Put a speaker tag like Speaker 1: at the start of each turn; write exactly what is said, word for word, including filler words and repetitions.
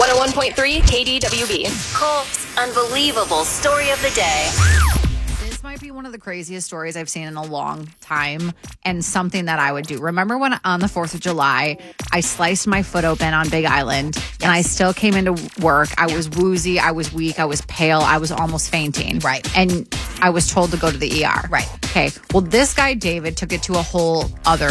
Speaker 1: one oh one point three K D W B.
Speaker 2: Colt's unbelievable story of the day.
Speaker 3: This might be one of the craziest stories I've seen in a long time and something that I would do. Remember when on the fourth of July, I sliced my foot open on Big Island and I still came into work. I was woozy. I was weak. I was pale. I was almost fainting.
Speaker 4: Right.
Speaker 3: And I was told to go to the E R.
Speaker 4: Right.
Speaker 3: Okay. Well, this guy, David, took it to a whole other